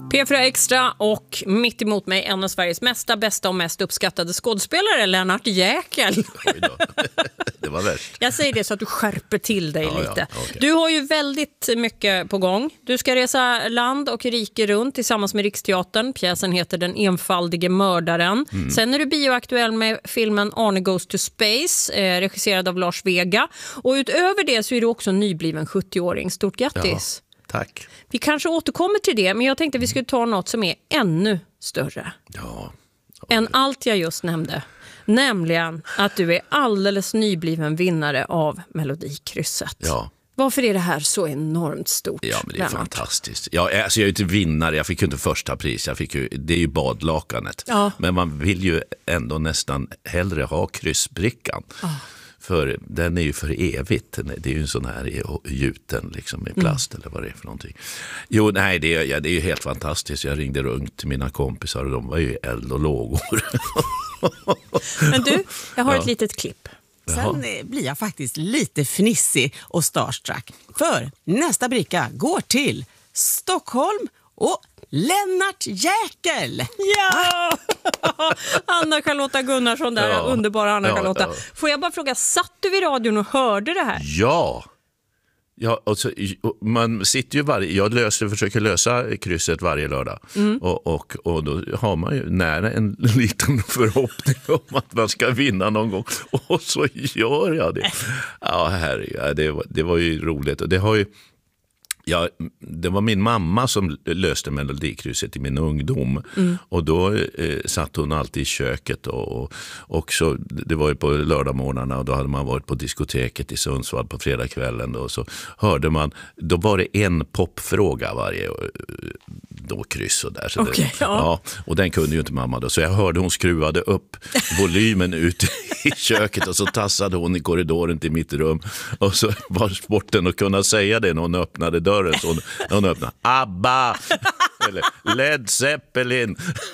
P4 Extra och mitt emot mig en av Sveriges bästa och mest uppskattade skådespelare, Lennart Jäkel. Det var värst. Jag säger det så att du skärper till dig lite. Ja, okay. Du har ju väldigt mycket på gång. Du ska resa land och rike runt tillsammans med Riksteatern. Pjäsen heter Den enfaldige mördaren. Sen är du bioaktuell med filmen Arne Goes to Space, regisserad av Lars Vega. Och utöver det så är du också en nybliven 70-åring. Stort grattis. Ja, tack. Vi kanske återkommer till det, men jag tänkte vi skulle ta något som är ännu större. Ja. Än allt jag just nämnde. Nämligen att du är alldeles nybliven vinnare av Melodikrysset. Ja. Varför är det här så enormt stort? Ja, men det är Lennart? fantastiskt. Ja, alltså jag är ju inte vinnare, jag fick ju inte första pris. Det är ju badlakanet. Ja. Men man vill ju ändå nästan hellre ha kryssbrickan. För den är ju för evigt. Det är ju en sån här gjuten liksom, i plast eller vad det är för någonting. Jo, nej, det är ju helt fantastiskt. Jag ringde runt till mina kompisar och de var ju eld och lågor. Men du, jag har ett litet klipp. Sen blir jag faktiskt lite fnissig och starstruck. För nästa bricka går till Stockholm och Lennart Jäkel. Ja! Anna-Charlotta Gunnarsson där, Ja. underbara Anna-Charlotta. Ja. Får jag bara fråga, satt du vid radion och hörde det här? Ja. Ja, alltså, man sitter ju jag försöker lösa krysset varje lördag och då har man ju nära en liten förhoppning om att man ska vinna någon gång och så gör jag det. Ja, herregud, det var ju roligt och det har ju det var min mamma som löste Melodikrysset i min ungdom och då satt hon alltid i köket och så, det var ju på lördagmorgnarna och då hade man varit på diskoteket i Sundsvall på fredagskvällen och så hörde man, då var det en popfråga varje då kryss och där. Så okay, ja. Och den kunde ju inte mamma då, så jag hörde hon skruvade upp volymen ut i köket och så tassade hon i korridoren till mitt rum och så var sporten att kunna säga det när hon öppnade dörren. Så när hon öppnade ABBA eller Led Zeppelin.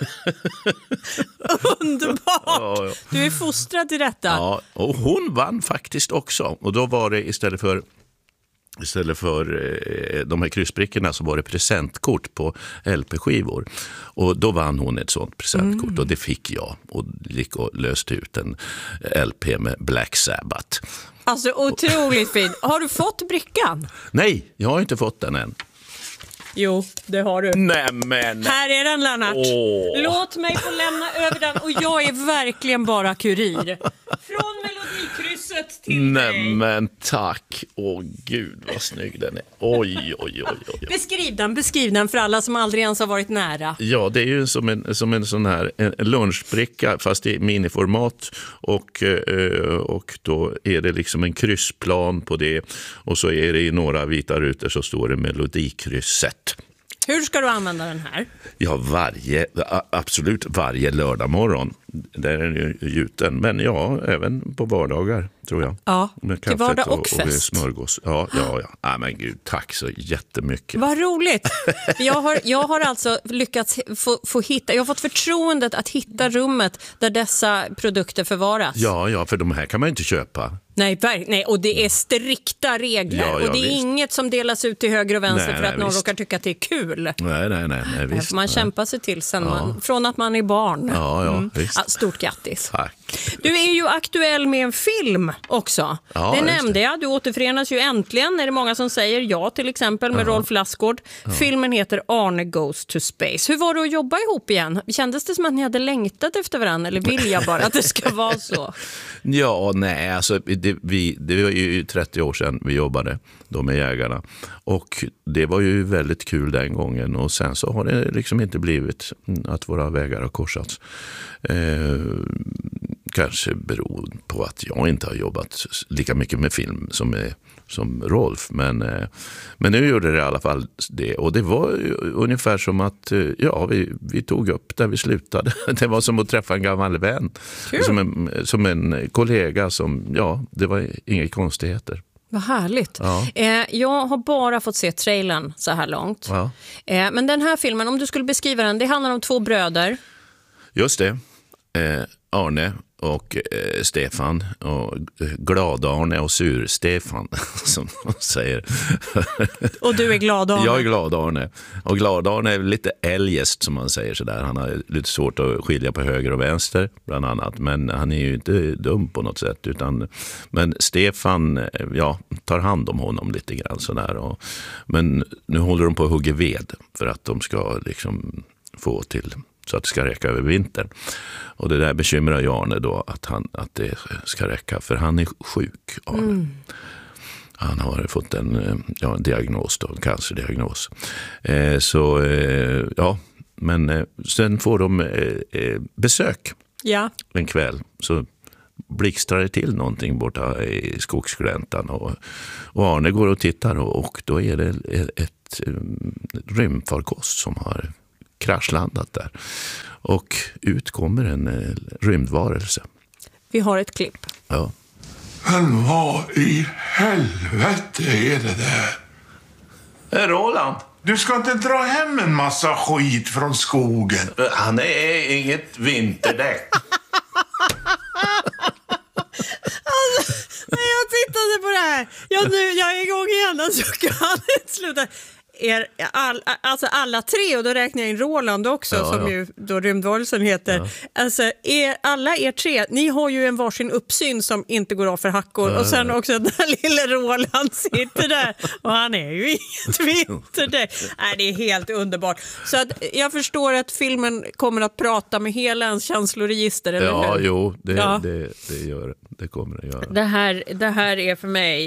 Underbart! Ja. Du är fostrad till detta. Ja, och hon vann faktiskt också. Och då var det istället för de här kryssbrickorna så var det presentkort på LP-skivor. Och då vann hon ett sånt presentkort och det fick jag. Och gick och löste ut en LP med Black Sabbath. Alltså otroligt fint. Har du fått brickan? Nej, jag har inte fått den än. Jo, det har du. Nämen! Här är den, Lennart. Låt mig få lämna över den. Och jag är verkligen bara kurir. Från Melodikrysset till dig. Nämen, tack. Åh gud, vad snygg den är. Oj. Beskriv den för alla som aldrig ens har varit nära. Ja, det är ju som en sån här en lunchbricka fast i miniformat och då är det liksom en kryssplan på det och så är det i några vita rutor så står det Melodikrysset. Hur ska du använda den här? Ja, absolut varje lördag morgon. Där är den ju gjuten. Men ja, även på vardagar tror jag. Ja, med till vardag och fest. Och smörgås. Ja. Men gud, tack så jättemycket. Vad roligt. Jag har alltså lyckats få hitta, jag har fått förtroendet att hitta rummet där dessa produkter förvaras. Ja, för de här kan man ju inte köpa. Nej, och det är strikta regler. Ja, och det är visst. inget som delas ut till höger och vänster Nej, för att någon visst. råkar tycka att det är kul. Nej, visst. Man kämpar sig till från att man är barn. Ja, visst. Stort grattis. Tack. Du är ju aktuell med en film också. Ja, det nämnde jag. Du återförenas ju äntligen. Är det många som säger ja, till exempel med Rolf Lassgård. Filmen heter Arne Goes to Space. Hur var det att jobba ihop igen? Kändes det som att ni hade längtat efter varandra eller vill jag bara att det ska vara så? Ja, nej, alltså det var ju 30 år sedan vi jobbade då med Jägarna och det var ju väldigt kul den gången och sen så har det liksom inte blivit att våra vägar har korsats. Kanske beror på att jag inte har jobbat lika mycket med film som Rolf, men nu gjorde det i alla fall det och det var ungefär som att vi tog upp där vi slutade. Det var som att träffa en gammal vän, som en kollega det var inga konstigheter. Vad härligt. Ja. Jag har bara fått se trailern så här långt. Ja. Men den här filmen, om du skulle beskriva den, det handlar om två bröder. Just det. Arne och Stefan och Glad-Arne och Sur-Stefan som de säger. Och du är Glad-Arne? Jag är Glad-Arne. Och Glad-Arne är lite eljest som man säger sådär. Han har lite svårt att skilja på höger och vänster bland annat. Men han är ju inte dum på något sätt. Men Stefan tar hand om honom lite grann sådär. Men nu håller de på att hugga ved för att de ska liksom få till så att det ska räcka över vintern. Och det där bekymrar ju Arne då att det ska räcka, för han är sjuk, Arne. Han har fått en diagnos då, en cancerdiagnos. Men sen får de besök en kväll. Så blixtrar det till någonting borta i skogsgläntan och Arne går och tittar och då är det ett rymdfarkost som har kraschlandat där. Och ut kommer en rymdvarelse. Vi har ett klipp. Ja. Men vad i helvete är det där? Roland. Du ska inte dra hem en massa skit från skogen. Han är inget vinterdäck. När jag tittade på det här, jag är igång igen, så kan det sluta. Alla tre, och då räknar jag in Roland också, som ju då rymdvarelsen heter. Ja. Alltså, alla er tre, ni har ju en varsin uppsyn som inte går av för hackor. Och sen också den här lilla Roland sitter där. Och han är ju inget vinterdäck. Nej, det är helt underbart. Så att jag förstår att filmen kommer att prata med hela ens känsloregister, eller hur? Jo, det gör det. Det kommer det göra. Det här är för mig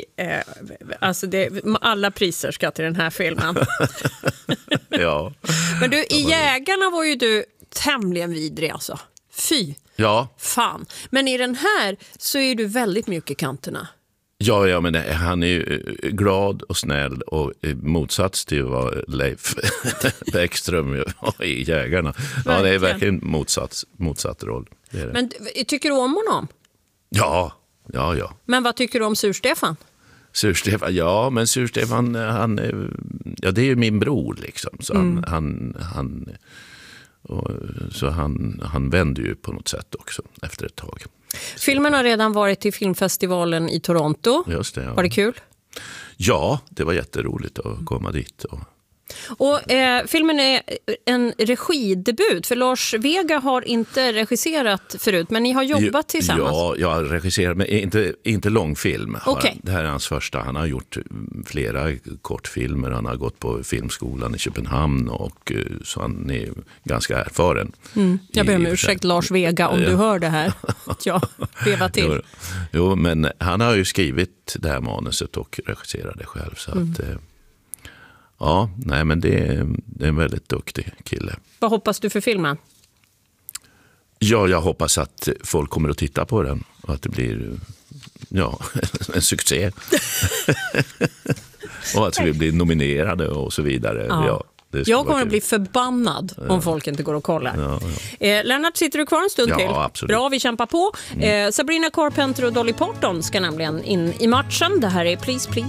alla priser ska till den här filmen. Ja. Men du, i Jägarna var ju du tämligen vidrig alltså. Fy. Ja. Fan. Men i den här så är du väldigt mjuk i kanterna. Ja, men han är ju glad och snäll och i motsats till vad Leif Bäckström i Jägarna. Ja, det är verkligen motsatt roll. Det är det. Men tycker du om honom? Ja. Men vad tycker du om Sur-Stefan? Sur-Stefan, men Sur-Stefan, det är ju min bror liksom. Så han vände ju på något sätt också efter ett tag. Filmen har redan varit till filmfestivalen i Toronto. Just det, ja. Var det kul? Ja, det var jätteroligt att komma dit. Och filmen är en regidebut, för Lars Vega har inte regisserat förut, men ni har jobbat tillsammans. Ja, jag har regisserat, men inte långfilm. Okay. Det här är hans första. Han har gjort flera kortfilmer. Han har gått på filmskolan i Köpenhamn och så han är ganska erfaren. Jag ber om ursäkt, Lars Vega, om du hör det här. Ja, veva till. Jo, men han har ju skrivit det här manuset och regisserat det själv, så att... Ja, men det är en väldigt duktig kille. Vad hoppas du för filmen? Ja, jag hoppas att folk kommer att titta på den och att det blir en succé. Och att vi blir nominerade och så vidare. Ja, jag kommer att bli förbannad om folk inte går och kollar. Lennart, sitter du kvar en stund till? Absolut. Bra, vi kämpar på. Sabrina Carpenter och Dolly Parton ska nämligen in i matchen. Det här är Please Please